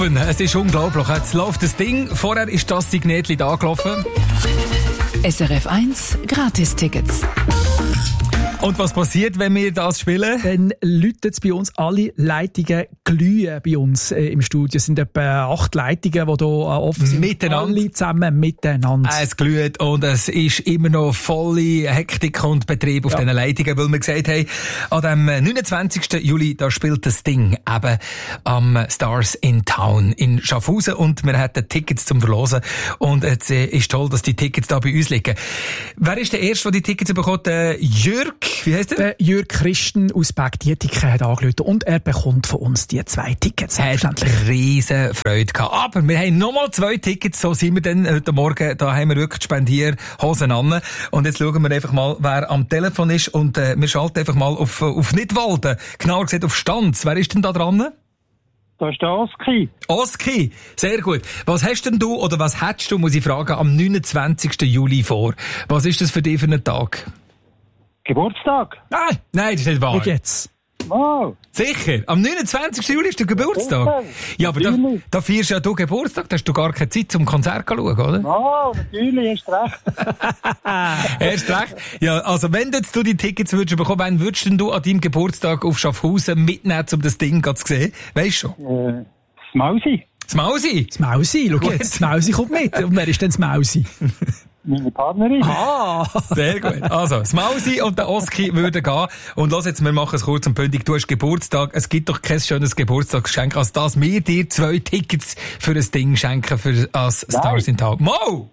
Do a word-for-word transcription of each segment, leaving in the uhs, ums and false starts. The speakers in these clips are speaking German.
Beethoven, es ist unglaublich. Jetzt läuft das Ding, vorher ist das Signetli da gelaufen. S R F eins Gratis-Tickets. Und was passiert, wenn wir das spielen? Dann läutet es bei uns alle Leitungen glühen bei uns äh, im Studio. Es sind etwa acht Leitungen, die hier äh, offen sind. Miteinander. Alle zusammen miteinander. Es glüht und es ist immer noch volle Hektik und Betrieb auf ja. diesen Leitungen, weil wir gesagt haben, an dem neunundzwanzigsten Juli, da spielt das Ding eben am Stars in Town in Schaffhausen und wir hatten Tickets zum Verlosen und es äh, ist toll, dass die Tickets da bei uns liegen. Wer ist der Erste, der die Tickets bekommt? Äh, Jürg? Wie heisst er? Der Jürg Christen aus Bergdietike hat angerufen und er bekommt von uns die zwei Tickets. Er hat riesen Freude gehabt. Aber wir haben nochmal zwei Tickets, so sind wir dann heute Morgen, da haben wir wirklich Spendierhosen an. Und jetzt schauen wir einfach mal, wer am Telefon ist und äh, wir schalten einfach mal auf, auf Nidwalden, genauer gesagt auf Stanz. Wer ist denn da dran? Da ist der Oski. Oski, sehr gut. Was hast denn du oder was hättest du, muss ich fragen, am neunundzwanzigsten Juli vor? Was ist das für dich für einen Tag? Geburtstag? Nein, nein, das ist nicht wahr. Wie geht's? Wow. Sicher? Am neunundzwanzigsten Juli ist der Geburtstag. Ja, aber da, da feierst ja du Geburtstag, da hast du gar keine Zeit zum Konzert zu schauen, oder? Oh, natürlich, hast recht. Hast recht. Ja, also wenn du jetzt du die Tickets würdest bekommen, wann würdest denn du an deinem Geburtstag auf Schaffhausen mitnehmen, um das Ding zu sehen? Weisst du schon? Äh, das Mausi. Das Mausi? Das Mausi, schau jetzt, das Mausi kommt mit. Und wer ist denn das Mausi? Meine Partnerin. Ah, sehr gut. Also, das Mausi und der Oski würden gehen. Und los jetzt, wir machen es kurz und bündig. Du hast Geburtstag. Es gibt doch kein schönes Geburtstagsgeschenk, als dass wir dir zwei Tickets für ein Ding schenken, für als Stars in Town. Mo!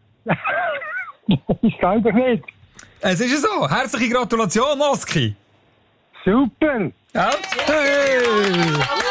Ich kann doch nicht. Es ist ja so. Herzliche Gratulation, Oski. Super. Ja? Hey!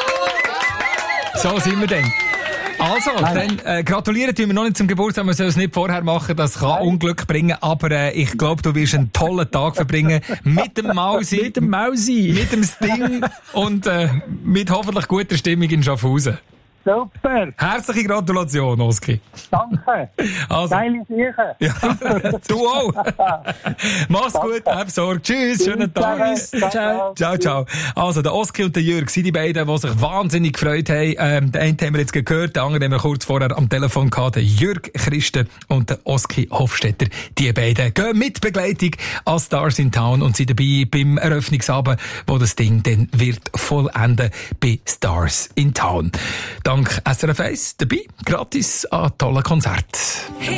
So sind wir denn. Also, Nein. dann äh, gratulieren tun wir noch nicht zum Geburtstag, wir sollen es nicht vorher machen, das kann Nein. Unglück bringen, aber äh, ich glaube, du wirst einen tollen Tag verbringen mit dem Mausi, mit dem Mausi, mit dem Sting und äh, mit hoffentlich guter Stimmung in Schaffhausen. Super. Herzliche Gratulation, Oski. Danke. Also, Geile Sache. Ja, du auch. Mach's Danke. Gut, hab Sorge. Tschüss, schönen Tag. Ciao. Ciao, ciao. Also, der Oski und der Jürg sind die beiden, die sich wahnsinnig gefreut haben. Ähm, den einen haben wir jetzt gehört, den anderen haben wir kurz vorher am Telefon gehabt. Der Jürg Christen und der Oski Hofstetter. Die beiden gehen mit Begleitung an Stars in Town und sind dabei beim Eröffnungsabend, wo das Ding dann wird vollenden bei Stars in Town. Dank S R F eins dabei, gratis an tollen Konzert.